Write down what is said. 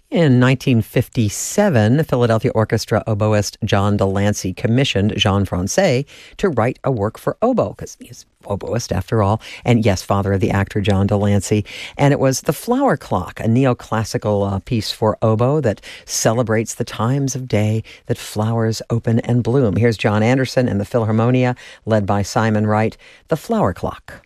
In 1957, the Philadelphia Orchestra oboist John Delancey commissioned Jean Francais to write a work for oboe, because he's oboist after all, and yes, father of the actor John Delancey. And it was The Flower Clock, a neoclassical piece for oboe that celebrates the times of day that flowers open and bloom. Here's John Anderson and the Philharmonia, led by Simon Wright, The Flower Clock.